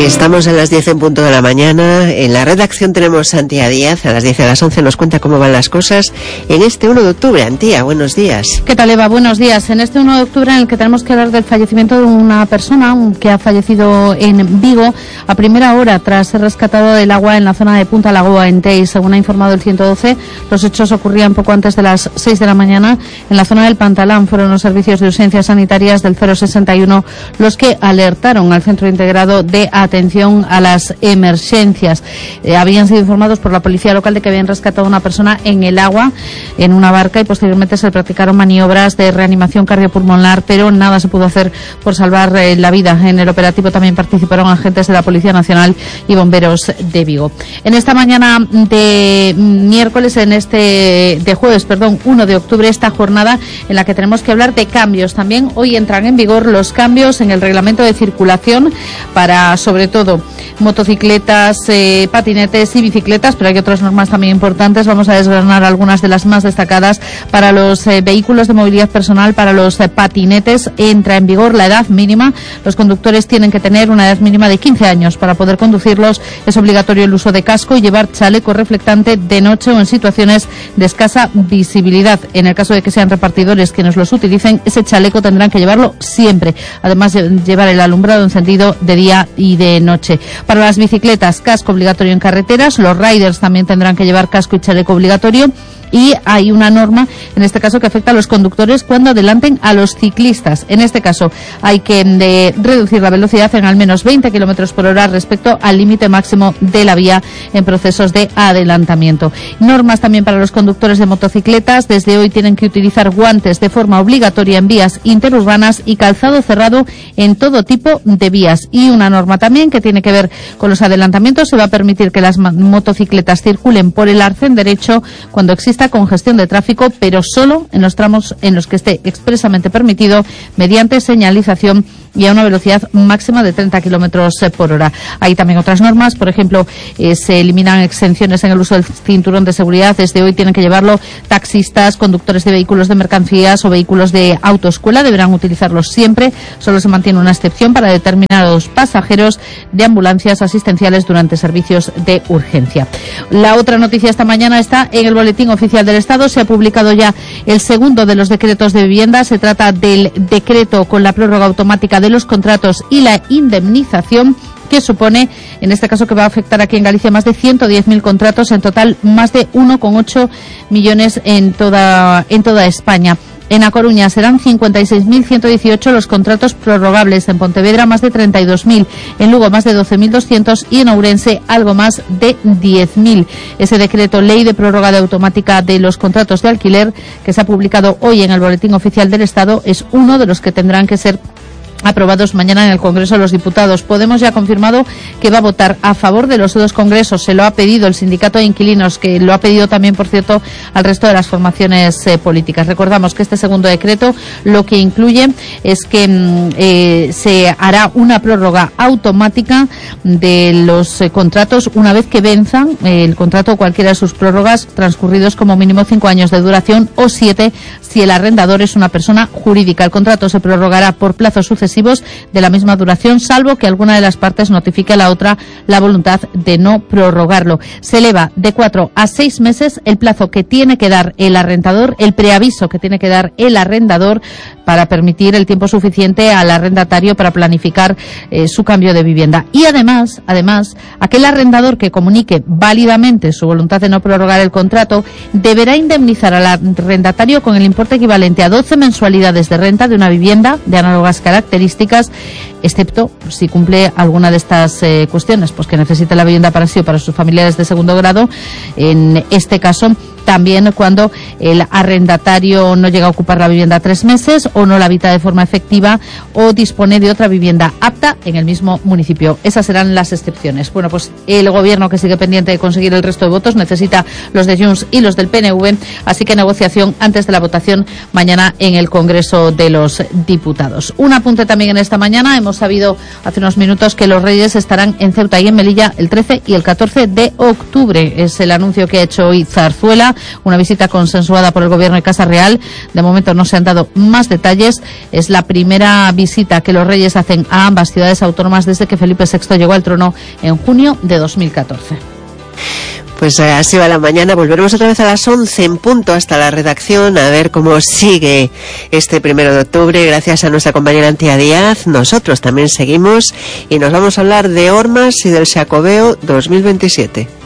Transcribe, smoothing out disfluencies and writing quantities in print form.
Estamos a las 10 en punto de la mañana. En la redacción tenemos a Antía Díaz. A las 10 y a las 11 nos cuenta cómo van las cosas en este 1 de octubre. Antía, buenos días. ¿Qué tal, Eva? Buenos días. En este 1 de octubre, en el que tenemos que hablar del fallecimiento de una persona que ha fallecido en Vigo a primera hora tras ser rescatado del agua en la zona de Punta Lagoa, en Teis. Según ha informado el 112, los hechos ocurrían poco antes de las 6 de la mañana en la zona del Pantalán. Fueron los servicios de urgencias sanitarias del 061 los que alertaron al Centro Integrado de Atención a las Emergencias. Habían sido informados por la policía local de que habían rescatado a una persona en el agua, en una barca, y posteriormente se practicaron maniobras de reanimación cardiopulmonar, pero nada se pudo hacer por salvar la vida. En el operativo también participaron agentes de la Policía Nacional y bomberos de Vigo. En esta mañana de jueves, 1 de octubre, esta jornada en la que tenemos que hablar de cambios. También hoy entran en vigor los cambios en el reglamento de circulación para, sobre todo, motocicletas, patinetes y bicicletas, pero hay otras normas también importantes. Vamos a desgranar algunas de las más destacadas. Para los vehículos de movilidad personal, para los patinetes, entra en vigor la edad mínima. Los conductores tienen que tener una edad mínima de 15 años para poder conducirlos. Es obligatorio el uso de casco y llevar chaleco reflectante de noche o en situaciones de escasa visibilidad. En el caso de que sean repartidores quienes los utilicen, ese chaleco tendrán que llevarlo siempre. Además, llevar el alumbrado encendido de día y de noche. Para las bicicletas, casco obligatorio en carreteras. Los riders también tendrán que llevar casco y chaleco obligatorio. Y hay una norma, en este caso, que afecta a los conductores cuando adelanten a los ciclistas. En este caso, hay que reducir la velocidad en al menos 20 kilómetros por hora respecto al límite máximo de la vía en procesos de adelantamiento. Normas también para los conductores de motocicletas. Desde hoy tienen que utilizar guantes de forma obligatoria en vías interurbanas y calzado cerrado en todo tipo de vías. Y una norma también que tiene que ver con los adelantamientos. Se va a permitir que las motocicletas circulen por el arcén derecho cuando exista congestión de tráfico, pero solo en los tramos en los que esté expresamente permitido mediante señalización y a una velocidad máxima de 30 kilómetros por hora. Hay también otras normas, por ejemplo, se eliminan exenciones en el uso del cinturón de seguridad. Desde hoy tienen que llevarlo taxistas, conductores de vehículos de mercancías o vehículos de autoescuela, deberán utilizarlos siempre. Solo se mantiene una excepción para determinados pasajeros de ambulancias asistenciales durante servicios de urgencia. La otra noticia esta mañana está en el Boletín Oficial del Estado. Se ha publicado ya el segundo de los decretos de vivienda. Se trata del decreto con la prórroga automática de los contratos y la indemnización, que supone, en este caso, que va a afectar aquí en Galicia más de 110.000 contratos, en total más de 1,8 millones en toda España. En A Coruña serán 56.118 los contratos prorrogables, en Pontevedra más de 32.000, en Lugo más de 12.200 y en Ourense algo más de 10.000. Ese decreto ley de prórroga automática de los contratos de alquiler, que se ha publicado hoy en el Boletín Oficial del Estado, es uno de los que tendrán que ser aprobados mañana en el Congreso de los Diputados. Podemos ya ha confirmado que va a votar a favor de los dos congresos. Se lo ha pedido el Sindicato de Inquilinos, que lo ha pedido también, por cierto, al resto de las formaciones políticas. Recordamos que este segundo decreto lo que incluye es que se hará una prórroga automática de los contratos una vez que venzan el contrato o cualquiera de sus prórrogas, transcurridos como mínimo 5 años de duración o 7 si el arrendador es una persona jurídica. El contrato se prorrogará por plazos sucesivos de la misma duración, salvo que alguna de las partes notifique a la otra la voluntad de no prorrogarlo. Se eleva de 4 a 6 meses el plazo que tiene que dar el arrendador, el preaviso que tiene que dar el arrendador, para permitir el tiempo suficiente al arrendatario para planificar su cambio de vivienda. Y además, aquel arrendador que comunique válidamente su voluntad de no prorrogar el contrato deberá indemnizar al arrendatario con el importe equivalente a 12 mensualidades de renta de una vivienda de análogas características, excepto si cumple alguna de estas cuestiones, pues que necesite la vivienda para sí o para sus familiares de segundo grado. En este caso, también cuando el arrendatario no llega a ocupar la vivienda 3 meses o no la habita de forma efectiva o dispone de otra vivienda apta en el mismo municipio. Esas serán las excepciones. Bueno, pues el Gobierno, que sigue pendiente de conseguir el resto de votos, necesita los de Junts y los del PNV, así que negociación antes de la votación mañana en el Congreso de los Diputados. Un apunte también en esta mañana. Hemos sabido hace unos minutos que los Reyes estarán en Ceuta y en Melilla el 13 y el 14 de octubre. Es el anuncio que ha hecho hoy Zarzuela. una visita consensuada por el Gobierno de Casa Real. De momento no se han dado más detalles. Es la primera visita que los reyes hacen a ambas ciudades autónomas desde que Felipe VI llegó al trono en junio de 2014. Pues así va la mañana. Volveremos otra vez a las 11 en punto hasta la redacción a ver cómo sigue este 1 de octubre. Gracias a nuestra compañera Antía Díaz. Nosotros también seguimos y nos vamos a hablar de Ormas y del Xacobeo 2027.